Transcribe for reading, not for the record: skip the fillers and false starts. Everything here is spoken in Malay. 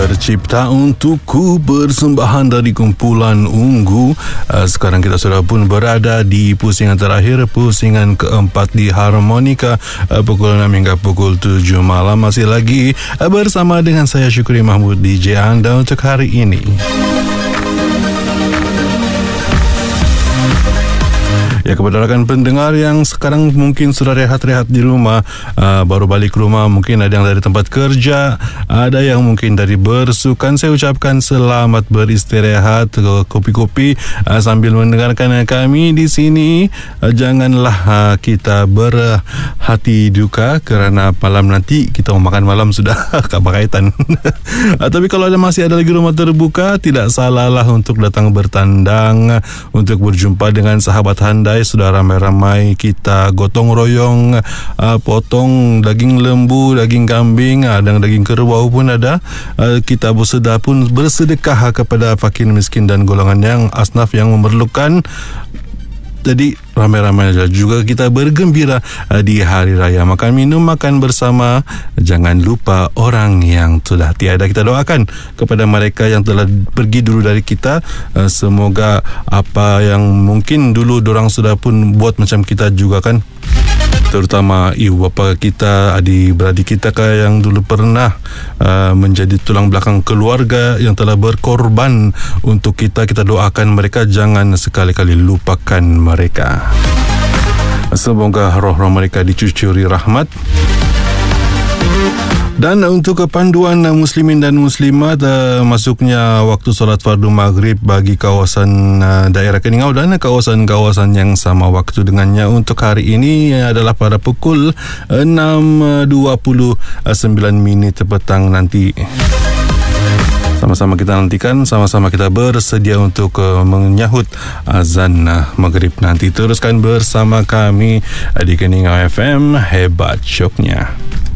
Tercipta untukku, persembahan dari kumpulan Ungu. Sekarang kita sudah pun berada di pusingan terakhir, pusingan keempat di Harmonika, pukul 6 hingga pukul 7 malam. Masih lagi bersama dengan saya Syukri Mahmud, DJ anda untuk hari ini. Ya, kepada rakan pendengar yang sekarang mungkin sudah rehat-rehat di rumah, baru balik rumah, mungkin ada yang dari tempat kerja, ada yang mungkin dari bersukan, saya ucapkan selamat beristirahat, kopi-kopi sambil mendengarkan kami di sini. Janganlah kita berhati duka kerana malam nanti kita mau makan malam sudah berkaitan. Tapi kalau masih ada lagi rumah terbuka, tidak salahlah untuk datang bertandang, untuk berjumpa dengan sahabat handai. Sudah ramai-ramai kita gotong royong potong daging lembu, daging kambing, dan daging kerbau pun ada. Kita bersedekah kepada fakir miskin dan golongan yang asnaf yang memerlukan. Jadi ramai-ramai juga kita bergembira di hari raya. Makan minum, makan bersama. Jangan lupa orang yang sudah tiada. Kita doakan kepada mereka yang telah pergi dulu dari kita. Semoga apa yang mungkin dulu dorang sudah pun buat macam kita juga kan. Terutama ibu bapa kita, adik-beradik kita yang dulu pernah menjadi tulang belakang keluarga yang telah berkorban untuk kita. Kita doakan mereka, jangan sekali-kali lupakan mereka. Semoga roh-roh mereka dicucuri rahmat. Dan untuk kepanduan muslimin dan muslimat, masuknya waktu solat fardu maghrib bagi kawasan daerah Keningau dan kawasan-kawasan yang sama waktu dengannya untuk hari ini adalah pada pukul 6.29 petang nanti. Sama-sama kita nantikan, sama-sama kita bersedia untuk menyahut azan maghrib nanti. Teruskan bersama kami di Keningau FM, hebat syoknya.